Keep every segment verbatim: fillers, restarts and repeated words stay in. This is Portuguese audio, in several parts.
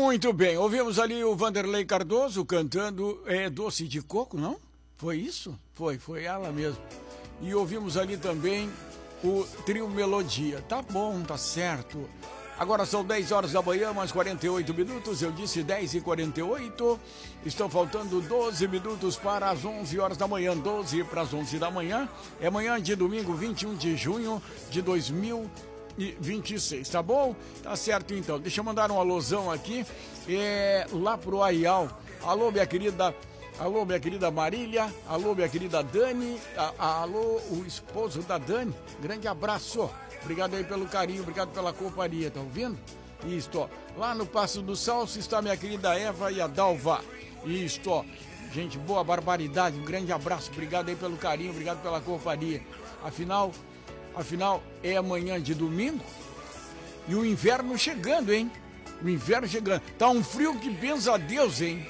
Muito bem, ouvimos ali o Vanderlei Cardoso cantando é, Doce de Coco, não? Foi isso? Foi, foi ela mesmo. E ouvimos ali também o Trio Melodia. Tá bom, tá certo. Agora são dez horas da manhã, mais quarenta e oito minutos. Eu disse dez e quarenta e oito. Estão faltando doze minutos para as onze horas da manhã. doze para as onze da manhã. É manhã de domingo, vinte e um de junho de dois mil e vinte e seis, tá bom? Tá certo então. Deixa eu mandar um alôzão aqui. É, lá pro Aial. Alô, minha querida. Alô, minha querida Marília. Alô, minha querida Dani. A, a, alô, o esposo da Dani. Grande abraço. Obrigado aí pelo carinho, obrigado pela companhia, tá ouvindo? Isto, ó. Lá no Passo do Salso está minha querida Eva e a Dalva. Isto, ó. Gente boa, barbaridade, um grande abraço, obrigado aí pelo carinho, obrigado pela companhia. Afinal, afinal, é amanhã de domingo e o inverno chegando, hein? O inverno chegando. Tá um frio que benza a Deus, hein?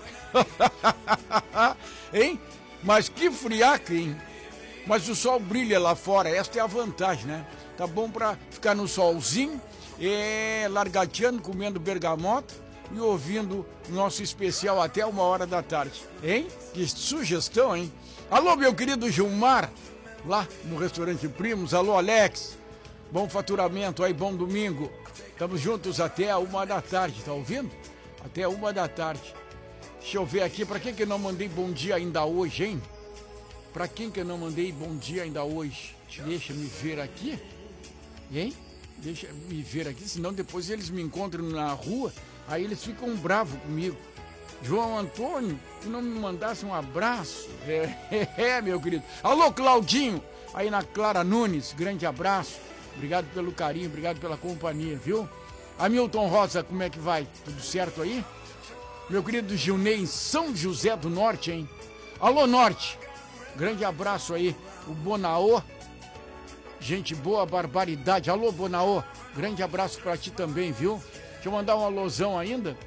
Hein? Mas que friaca, hein? Mas o sol brilha lá fora, esta é a vantagem, né? Tá bom pra ficar no solzinho, é, largateando, comendo bergamota e ouvindo nosso especial até uma hora da tarde. Hein? Que sugestão, hein? Alô, meu querido Gilmar, lá no restaurante Primos. Alô, Alex. Bom faturamento aí, bom domingo. Estamos juntos até a uma da tarde, tá ouvindo? Até uma da tarde. Deixa eu ver aqui, pra quem que eu não mandei bom dia ainda hoje, hein? Pra quem que eu não mandei bom dia ainda hoje? Deixa me ver aqui. Hein? Deixa me ver aqui, senão depois eles me encontram na rua, aí eles ficam bravos comigo. João Antônio, tu não me mandasse um abraço? É, é, meu querido. Alô, Claudinho, aí na Clara Nunes, grande abraço. Obrigado pelo carinho, obrigado pela companhia, viu? Hamilton Rosa, como é que vai? Tudo certo aí? Meu querido Gilney, em São José do Norte, hein? Alô, Norte, grande abraço aí. O Bonaô, gente boa, barbaridade. Alô, Bonaô, grande abraço pra ti também, viu? Deixa eu mandar um alôzão ainda,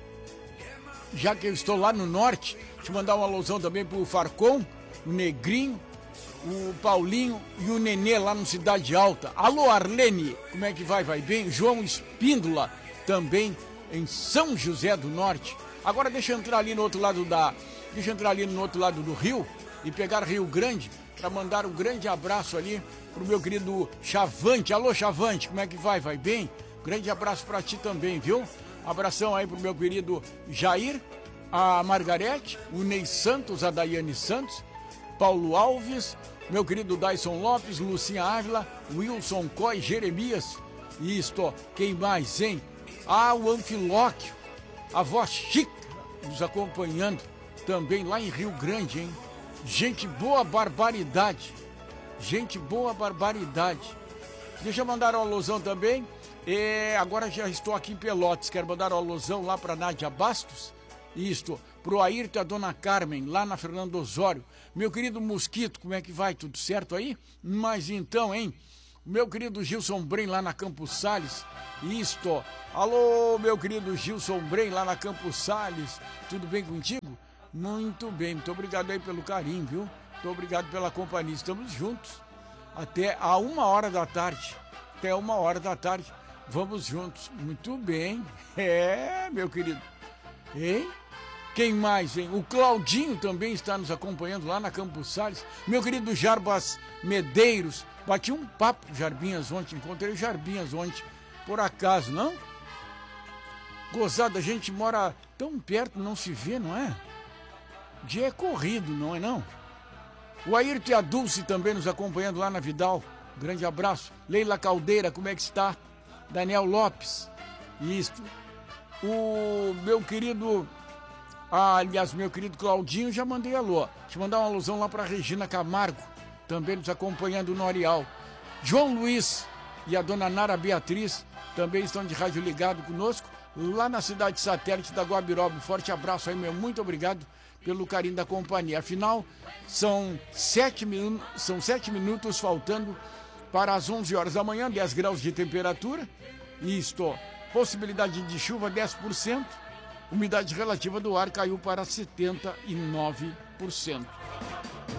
já que eu estou lá no norte. Deixa eu mandar um alôzão também pro Farcon, o Negrinho, o Paulinho e o Nenê lá no Cidade Alta. Alô, Arlene, como é que vai? Vai bem? João Espíndola, também em São José do Norte. Agora deixa eu entrar ali no outro lado da... Deixa eu entrar ali no outro lado do rio e pegar Rio Grande para mandar um grande abraço ali pro meu querido Chavante. Alô, Chavante, como é que vai? Vai bem? Grande abraço para ti também, viu? Abração aí pro meu querido Jair, a Margarete, o Ney Santos, a Daiane Santos, Paulo Alves, meu querido Dyson Lopes, Lucinha Ávila, Wilson Coy, Jeremias. Isto, quem mais, hein? Ah, o Anfilóquio, a voz chica nos acompanhando também lá em Rio Grande, hein? Gente boa, barbaridade. Gente boa, barbaridade. Deixa eu mandar um alusão também. É, agora já estou aqui em Pelotas. Quero mandar um alusão lá para Nádia Bastos. Isto, pro Ayrton e a Dona Carmen, lá na Fernando Osório. Meu querido Mosquito, como é que vai? Tudo certo aí? Mas então, hein? Meu querido Gilson Brem, lá na Campos Sales. Isto. Alô, meu querido Gilson Brem, lá na Campos Sales. Tudo bem contigo? Muito bem, muito obrigado aí pelo carinho, viu? Muito obrigado pela companhia. Estamos juntos até a uma hora da tarde. Até uma hora da tarde. Vamos juntos. Muito bem. É, meu querido. Hein? Quem mais, hein? O Claudinho também está nos acompanhando lá na Campos Sales. Meu querido Jarbas Medeiros. Bati um papo com o Jarbinhas ontem. Encontrei o Jarbinhas ontem. Por acaso, não? Gozada, a gente mora tão perto, não se vê, não é? Dia é corrido, não é não? O Ayrton e a Dulce também nos acompanhando lá na Vidal. Grande abraço. Leila Caldeira, como é que está? Daniel Lopes. Isto. O meu querido... Ah, aliás, meu querido Claudinho, já mandei alô. Deixa eu mandar uma alusão lá para Regina Camargo, também nos acompanhando no Areal. João Luiz e a dona Nara Beatriz também estão de rádio ligado conosco, lá na cidade satélite da Guabiroba. Forte abraço aí, meu. Muito obrigado pelo carinho da companhia. Afinal, são sete, minu... são sete minutos faltando para as onze horas da manhã, dez graus de temperatura. Isto, possibilidade de chuva dez por cento. Umidade relativa do ar caiu para setenta e nove por cento.